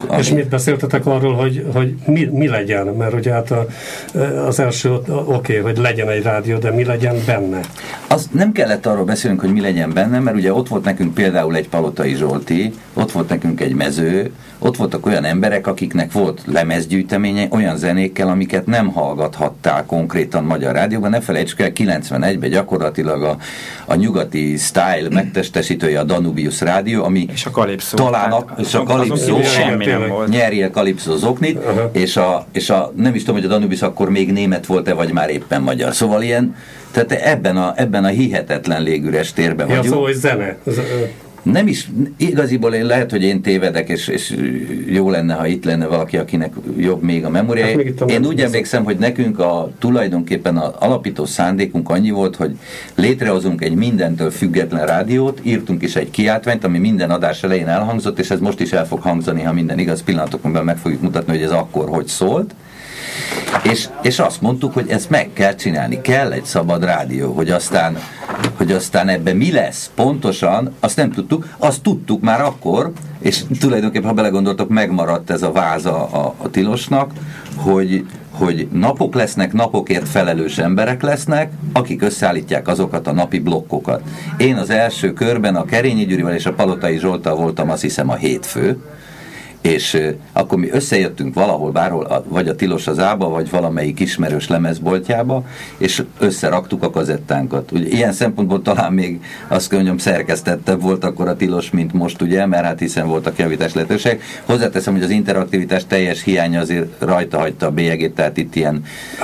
És mit beszéltetek arról, hogy mi legyen? Mert ugye hát az első oké, hogy legyen egy rádió, de mi legyen benne? Az nem kellett arról beszélnünk, hogy mi legyen benne, mert ugye ott volt nekünk például egy Palotai Zsolti, ott volt nekünk egy Mező, ott voltak olyan emberek, akiknek volt lemezgyűjteménye olyan zenékkel, amiket nem hallgathattál konkrétan magyar rádióban. Ne felejtsük el, 91-ben gyakorlatilag a nyugati style megtestesítője a Danubius rádió, ami és a Kalipszó. Talán a Kalipszó nyeri a Kalipszó zoknit, és nem is tudom, hogy a Danubius akkor még német volt-e, vagy már éppen magyar. Szóval ilyen, tehát ebben a hihetetlen légüres térben vagyunk. Ja, szóval, hogy zene. Nem is, igaziból lehet, hogy én tévedek, és jó lenne, ha itt lenne valaki, akinek jobb még a memóriája. Hát én úgy emlékszem, hogy nekünk tulajdonképpen az alapító szándékunk annyi volt, hogy létrehozunk egy mindentől független rádiót, írtunk is egy kiáltványt, ami minden adás elején elhangzott, és ez most is el fog hangzani, ha minden igaz, pillanatokon belül meg fogjuk mutatni, hogy ez akkor hogy szólt. És azt mondtuk, hogy ezt meg kell csinálni, kell egy szabad rádió, hogy aztán ebben mi lesz pontosan, azt nem tudtuk, azt tudtuk már akkor, és tulajdonképpen, ha belegondoltok, megmaradt ez a váza a Tilosnak, hogy napok lesznek, napokért felelős emberek lesznek, akik összeállítják azokat a napi blokkokat. Én az első körben a Kerényi Gyurival és a Palotai Zsolttal voltam, azt hiszem, a hétfő, és akkor mi összejöttünk valahol, bárhol, vagy a Tilos az Ába, vagy valamelyik ismerős lemezboltjába, és összeraktuk a kazettánkat. Ugye, ilyen szempontból talán még azt kell mondjam, szerkesztettebb volt akkor a Tilos, mint most, ugye, mert hát hiszen voltak javítás lehetőség. Hozzáteszem, hogy az interaktivitás teljes hiánya azért rajta hagyta a bélyegét, tehát itt ilyen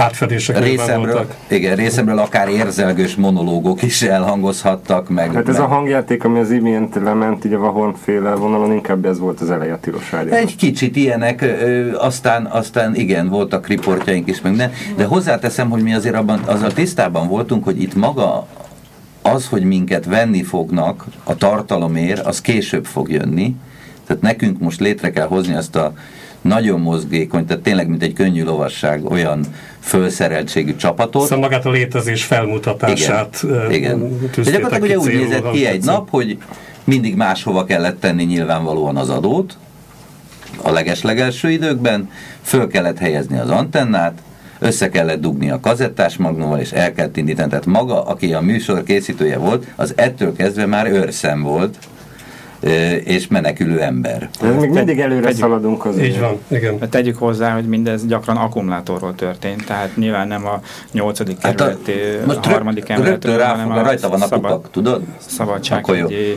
részemről akár érzelgős monológok is elhangozhattak meg. Hát ez a hangjáték, ami az imént lement, így a Vahon-féle vonalon, inkább ez volt az eleje a Tilos rádióban. Egy kicsit ilyenek, aztán igen, voltak riportjaink is, meg de hozzáteszem, hogy mi azért azzal tisztában voltunk, hogy itt maga az, hogy minket venni fognak a tartalomért, az később fog jönni. Tehát nekünk most létre kell hozni azt a nagyon mozgékony, tehát tényleg mint egy könnyű lovasság, olyan fölszereltségű csapatot. Szóval magát a létezés felmutatását. Igen. De gyakorlatilag ugye úgy nézett ki egy nap, hogy mindig máshova kellett tenni nyilvánvalóan az adót, a legeslegelső időkben, föl kellett helyezni az antennát, össze kellett dugni a kazettás magnóval, és el kellett indítani. Tehát maga, aki a műsor készítője volt, az ettől kezdve már őrszem volt, és menekülő ember. Ez még mindig előre szaladunk azért. Így van, igen. Tegyük hozzá, hogy mindez gyakran akkumulátorról történt, tehát nyilván nem a 8. kerületi, a 3. emeletről, hanem a rajta van a kupak, tudod? Szabadságügyi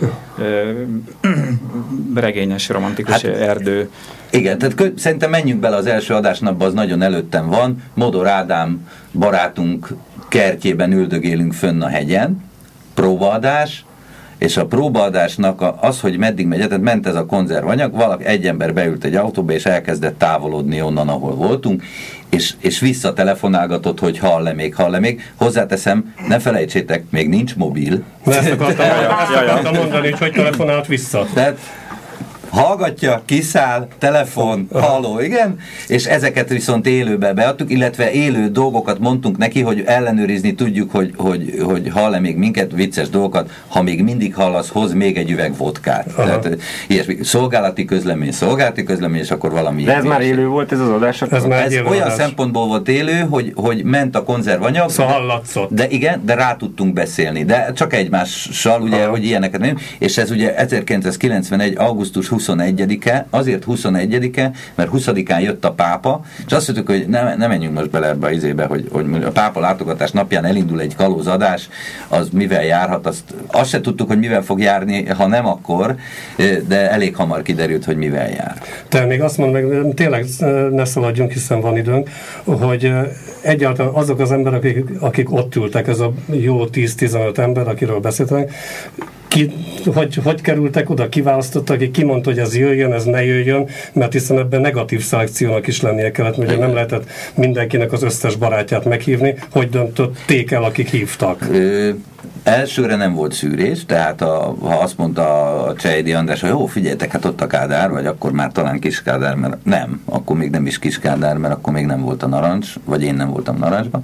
regényes, romantikus erdő. Igen, tehát szerintem menjünk bele az első adásnapba, az nagyon előttem van. Modor Ádám barátunk kertjében üldögélünk fönn a hegyen, próbaadás, és a próbaadásnak az, hogy meddig megy, tehát ment ez a konzervanyag, egy ember beült egy autóba, és elkezdett távolodni onnan, ahol voltunk, és visszatelefonálgatott, hogy hall-e még. Hozzáteszem, ne felejtsétek, még nincs mobil. Ezt akartam mondani, hogy telefonált vissza. Tehát hallgatja, kiszáll, telefon, halló, igen, és ezeket viszont élőbe beadtuk, illetve élő dolgokat mondtunk neki, hogy ellenőrizni tudjuk, hogy hall-e még minket, vicces dolgokat, ha még mindig hallasz, hoz még egy üveg vodkát. Tehát ilyesmi, szolgálati közlemény, és akkor valami... De ez már élő volt ez az adás? Ez olyan szempontból volt élő, hogy ment a konzervanyag, szóval hallatszott. De igen, de rá tudtunk beszélni, de csak egymással, ugye, hogy ilyeneket nem, és ez ugye 1991. augusztus 21-e, azért 21-e, mert 20-án jött a pápa, és azt mondtuk, hogy ne menjünk most bele ebbe az izébe, hogy a pápa látogatás napján elindul egy kalózadás, az mivel járhat, azt se tudtuk, hogy mivel fog járni, ha nem akkor, de elég hamar kiderült, hogy mivel jár. Te még azt mondd meg, tényleg ne szaladjunk, hiszen van időnk, hogy egyáltalán azok az emberek, akik ott ültek, ez a jó 10-15 ember, akiről beszéltek, hogy kerültek oda, kiválasztottak, ki mondta, hogy ez jöjjön, ez ne jöjjön, mert hiszen ebben negatív szelekciónak is lennie kellett, mert nem lehetett mindenkinek az összes barátját meghívni. Hogy döntötték el, akik hívtak? Elsőre nem volt szűrés, tehát ha azt mondta a Csejdi András, hogy jó, figyeljetek, hát ott a Kádár, vagy akkor már talán Kiskádár, mert nem, akkor még nem is Kiskádár, mert akkor még nem volt a narancs, vagy én nem voltam narancsban.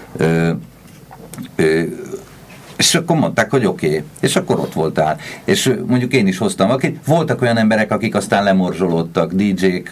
És akkor mondták, hogy oké. És akkor ott voltál. És mondjuk én is hoztam valakit. Voltak olyan emberek, akik aztán lemorzsolódtak, DJ-k,